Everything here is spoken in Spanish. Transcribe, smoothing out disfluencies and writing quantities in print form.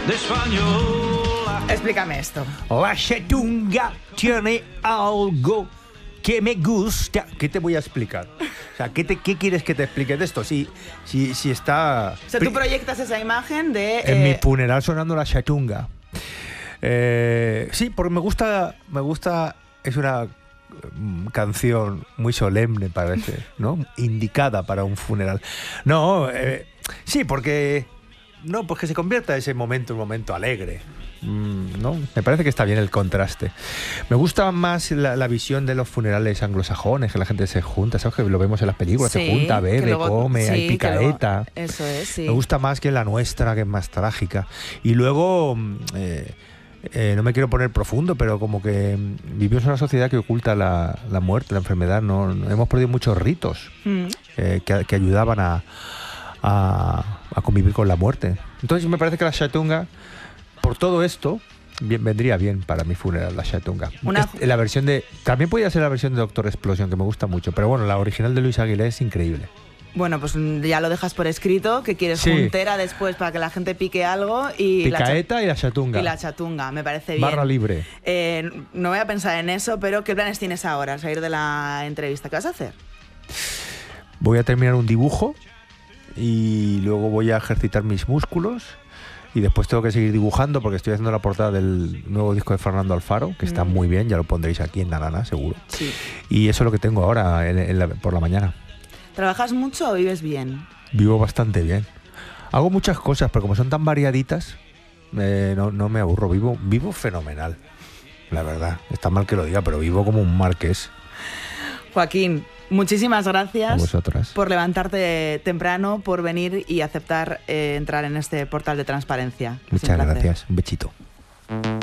de española. Explícame esto. La chatunga tiene algo que me gusta. ¿Qué te voy a explicar? O sea, ¿qué quieres que te explique de esto? Si está... O sea, tú proyectas esa imagen de... En mi funeral sonando la chatunga. Sí, porque me gusta... Es una canción muy solemne, parece, ¿no? Indicada para un funeral. No, sí, porque... No, pues que se convierta ese momento en un momento alegre. No, me parece que está bien el contraste. Me gusta más la visión de los funerales anglosajones, que la gente se junta, ¿sabes? Que lo vemos en las películas, Sí, se junta, bebe, luego, come, sí, hay picaeta. Eso es, sí. Me gusta más que la nuestra, que es más trágica. Y luego, no me quiero poner profundo, pero como que vivimos en una sociedad que oculta la muerte, la enfermedad. No hemos perdido muchos ritos que ayudaban a convivir con la muerte. Entonces me parece que la chatunga, por todo esto, vendría bien para mi funeral, la chatunga. La versión de... También podría ser la versión de Doctor Explosion, que me gusta mucho, pero bueno, la original de Luis Aguilé es increíble. Bueno, pues ya lo dejas por escrito, que quieres juntera después para que la gente pique algo. Y picaeta y la chatunga. Y la chatunga, me parece bien. Barra libre. No voy a pensar en eso, pero ¿qué planes tienes ahora al salir de la entrevista? ¿Qué vas a hacer? Voy a terminar un dibujo y luego voy a ejercitar mis músculos y después tengo que seguir dibujando porque estoy haciendo la portada del nuevo disco de Fernando Alfaro, que está muy bien, ya lo pondréis aquí en Narana, seguro. Sí. Y eso es lo que tengo ahora por la mañana. ¿Trabajas mucho o vives bien? Vivo bastante bien. Hago muchas cosas, pero como son tan variaditas, no me aburro. Vivo fenomenal, la verdad. Está mal que lo diga, pero vivo como un marqués. Joaquín, muchísimas gracias a vosotras por levantarte temprano, por venir y aceptar entrar en este portal de transparencia. Muchas gracias. Un bechito.